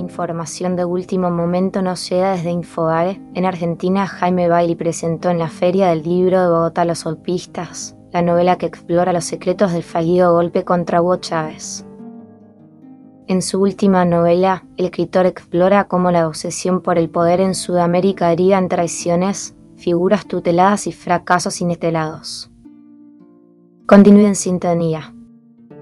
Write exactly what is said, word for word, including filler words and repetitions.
información de último momento nos llega desde Infobae, en Argentina Jaime Bailey presentó en la Feria del Libro de Bogotá Los Golpistas, la novela que explora los secretos del fallido golpe contra Hugo Chávez. En su última novela, el escritor explora cómo la obsesión por el poder en Sudamérica deriva en traiciones, figuras tuteladas y fracasos inesperados. Continúe en sintonía.